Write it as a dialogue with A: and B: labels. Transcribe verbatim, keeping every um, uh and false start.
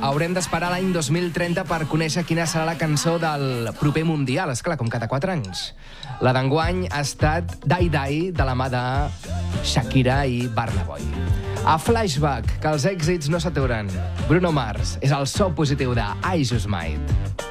A: haurem d'esperar l'any dos mil trenta per conèixer quina serà la cançó del proper Mundial, esclar, com cada quatre anys. La d'enguany ha estat Die Die, de la mà de Shakira i Burna Boy. A Flashback, que els èxits no s'aturen. Bruno Mars és el so positiu de I Just Might.